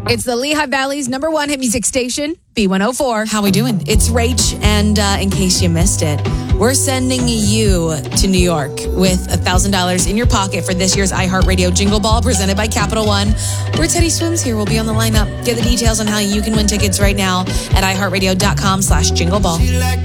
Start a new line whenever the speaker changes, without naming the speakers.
It's the Lehigh Valley's #1 hit music station, B104.
How we doing? It's Rach, and in case you missed it, we're sending you to New York with $1,000 in your pocket for this year's iHeartRadio Jingle Ball presented by Capital One. Where Teddy Swims here will be on the lineup. Get the details on how you can win tickets right now at iHeartRadio.com/jingleball.